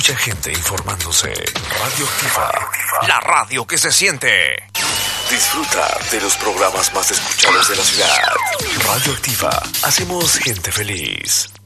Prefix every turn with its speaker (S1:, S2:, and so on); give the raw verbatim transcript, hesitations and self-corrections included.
S1: mucha gente informándose. Radioactiva, la radio que se siente. Disfruta de los programas más escuchados de la ciudad. Radioactiva, hacemos gente feliz.